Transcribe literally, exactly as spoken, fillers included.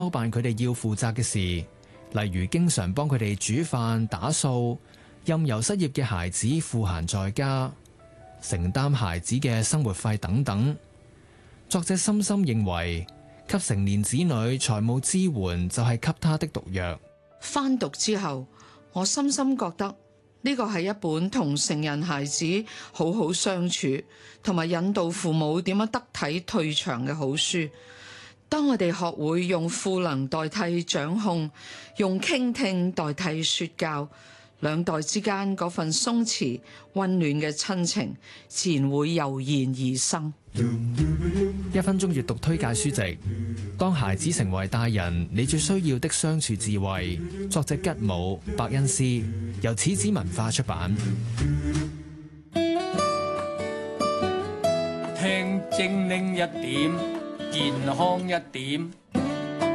包辦佢哋要負責嘅事，例如經常幫佢哋煮飯、打掃，任由失業嘅孩子賦閒在家，承擔孩子嘅生活費等等。作者深深認為，給成年子女財務支援就係給他的毒藥。 翻讀之後，我深深覺得呢個係一本同成人孩子好好相處，同埋引導父母點樣得體退場嘅好書。當我哋學會用賦能代替掌控，用傾聽代替說教，兩代之間嗰份鬆弛溫暖嘅親情自然會油然而生。 一分鐘閱讀推介書籍：當孩子成為大人，你最需要的相處智慧。作者吉姆·伯恩斯，由始子文化出版。 聽精靈一點，健康一點。